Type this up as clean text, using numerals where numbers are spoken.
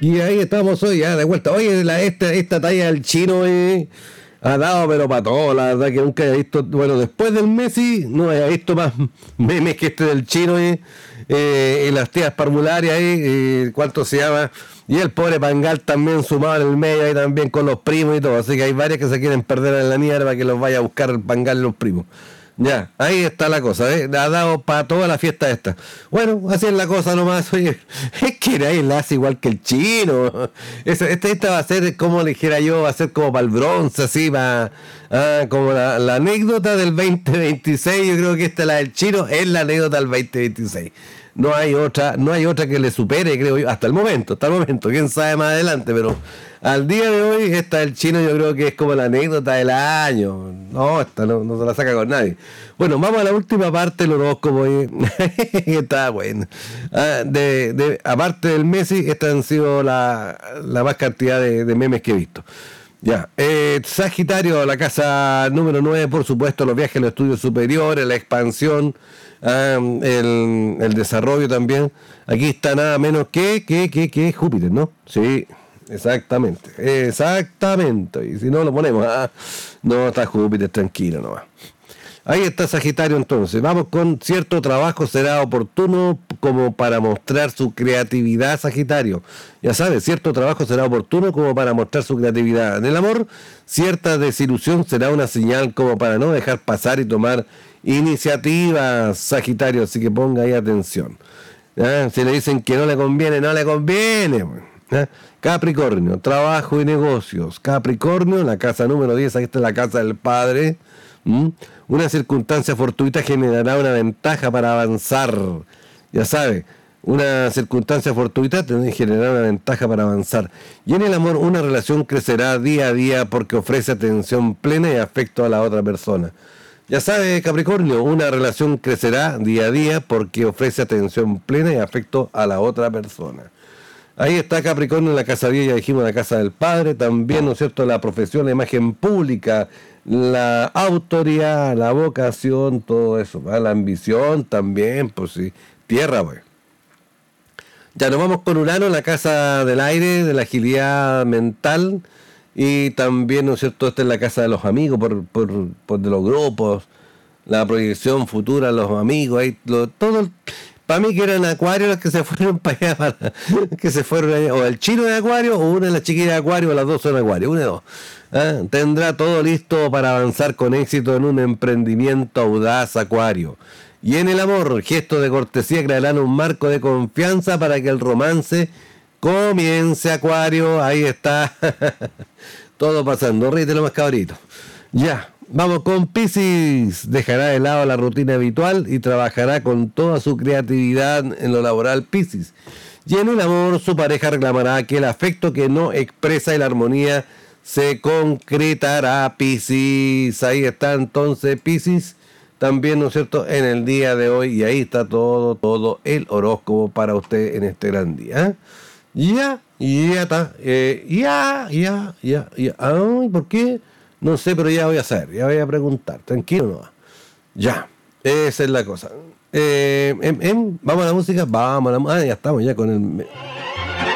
Y ahí estamos hoy, ya de vuelta. Oye, esta talla del chino ha dado, pero para todo. La verdad que nunca he visto. Bueno, después del Messi, no he visto más memes que este del chino, y las tías parvularias ahí, ¿cuánto se llama? Y el pobre Pangal también sumado en el medio ahí también con los primos y todo. Así que hay varias que se quieren perder en la mierda para que los vaya a buscar el Pangal y los primos. Ya, ahí está la cosa, ha dado para toda la fiesta esta. Bueno, así es la cosa nomás, oye, es que nadie la hace igual que el chino. Esta va a ser, como le dijera yo, va a ser como para el bronce, así, como la anécdota del 2026, yo creo que la del chino es la anécdota del 2026. No hay otra que le supere, creo yo, hasta el momento, quién sabe más adelante, pero al día de hoy, esta del chino yo creo que es como la anécdota del año. No, esta no se la saca con nadie. Bueno, vamos a la última parte del horóscopo. Está bueno. Aparte del Messi, esta han sido la más cantidad de memes que he visto. Ya, Sagitario, la casa número 9, por supuesto, los viajes, los estudios superiores, la expansión, el desarrollo también. Aquí está nada menos que Júpiter, ¿no? Sí, exactamente. Y si no lo ponemos, no está Júpiter, tranquilo nomás. Ahí está Sagitario entonces. Vamos con cierto trabajo será oportuno como para mostrar su creatividad, Sagitario. Ya sabes, cierto trabajo será oportuno como para mostrar su creatividad. En el amor, cierta desilusión será una señal como para no dejar pasar y tomar iniciativas, Sagitario. Así que ponga ahí atención. Si le dicen que no le conviene, no le conviene. Capricornio, trabajo y negocios. Capricornio, la casa número 10, aquí está la casa del padre. Una circunstancia fortuita generará una ventaja para avanzar. Ya sabe, una circunstancia fortuita generará una ventaja para avanzar. Y en el amor, una relación crecerá día a día porque ofrece atención plena y afecto a la otra persona. Ya sabe, Capricornio, una relación crecerá día a día porque ofrece atención plena y afecto a la otra persona. Ahí está Capricornio en la casa 10, ya dijimos, la casa del padre, también, ¿no es cierto?, la profesión, la imagen pública, la autoridad, la vocación, todo eso, la ambición también, pues sí, tierra, pues. Ya nos vamos con Urano en la casa del aire, de la agilidad mental, y también, ¿no es cierto?, esta es la casa de los amigos, por de los grupos, la proyección futura, los amigos, ahí, todo. Para mí que eran Acuario los que se fueron para allá, que se fueron allá, o el chino de Acuario, o una de las chiquillas de Acuario, o las dos son Acuario, una de dos. Tendrá todo listo para avanzar con éxito en un emprendimiento audaz, Acuario. Y en el amor, gestos de cortesía crearán un marco de confianza para que el romance comience, Acuario. Ahí está. Todo pasando. Ríete lo más cabrito. Ya. Vamos con Piscis. Dejará de lado la rutina habitual y trabajará con toda su creatividad en lo laboral, Piscis. Y en el amor, su pareja reclamará que el afecto que no expresa y la armonía se concretará, Piscis. Ahí está entonces Piscis, también, ¿no es cierto?, en el día de hoy. Y ahí está todo el horóscopo para usted en este gran día. Ya está. Ay, ¿por qué? No sé, pero ya voy a saber, ya voy a preguntar. Tranquilo, no. Ya, esa es la cosa. Vamos a la música, ya estamos ya con el...